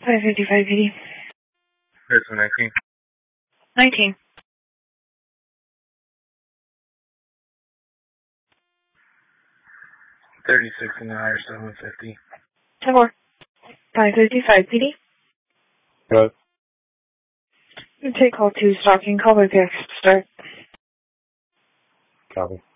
555 PD. Here's 19. 19. 36 in the higher 750. 10-4. 555 PD. Good. Take call 2, stalking, call by text, start. Copy.